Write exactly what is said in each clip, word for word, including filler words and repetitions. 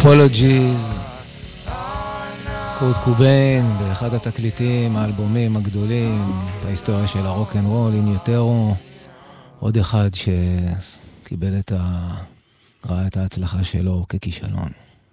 Apologies, קורט קוביין, באחד התקליטים, האלבומים הגדולים, בהיסטוריה של הרוק אנד רול, אין יוטרו, עוד אחד שקיבל את ה... ראה את ההצלחה שלו ככישלון.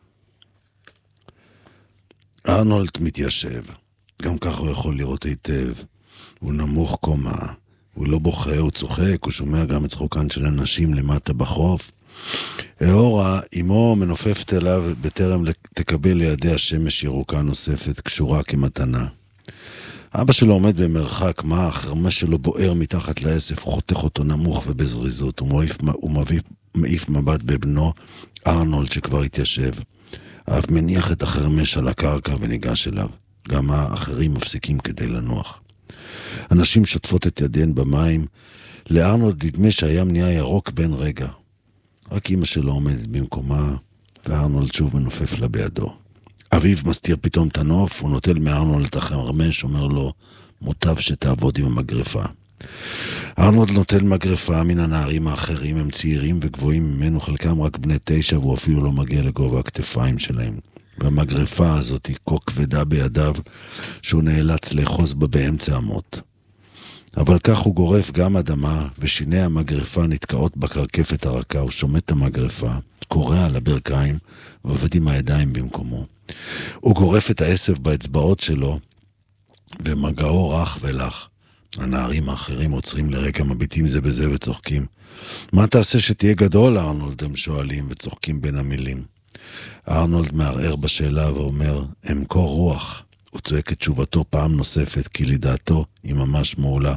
ארנולד מתיישב, גם ככה הוא יכול לראות היטב, הוא נמוך קומה, הוא לא בוכה, הוא צוחק, הוא שומע גם את צחוקן של אנשים למטה בחוף. אהורה, אמו מנופפת אליו בטרם תקבל לידי השמש ירוקה נוספת, קשורה כמתנה. אבא שלו עומד במרחק מה, החרמה שלו בוער מתחת לאסף, הוא חותך אותו נמוך ובזריזות, הוא מעיף, הוא מעיף, מעיף מבט בבנו, ארנולד שכבר התיישב. האב מניח את החרמש על הקרקע וניגש אליו. גם האחרים מפסיקים כדי לנוח. אנשים שוטפות את ידיהן במים, לארנולד נדמה שהים נהיה ירוק בן רגע. רק אמא שלו עומדת במקומה, וארנולד שוב מנופף לה בידו. אביו מסתיר פתאום את הנוף, הוא נוטל מארנולד את החרמש, אומר לו, מוטב שתעבוד עם המגרפה. ארנולד נוטל מגרפה מן הנערים האחרים, הם צעירים וגבוהים ממנו, חלקם רק בני תשע, והוא אפילו לא מגיע לגובה הכתפיים שלהם. והמגרפה הזאת היא כה כבדה בידיו, שהוא נאלץ לאחוז בה באמצע המות. אבל כך הוא גורף גם אדמה, ושיני המגרפה נתקעות בקרקפת הרכה, הוא שומט את המגרפה, קורא על הברכיים, ועובד עם הידיים במקומו. הוא גורף את העשב באצבעות שלו, ומגעו רך ולח. הנערים האחרים עוצרים לרגע, מביטים זה בזה וצוחקים. מה תעשה שתהיה גדול, ארנולד? הם שואלים וצוחקים בין המילים. ארנולד מערער בשאלה ואומר, הם קור רוח. הוא צועק את תשובתו פעם נוספת, כי לדעתו היא ממש מעולה.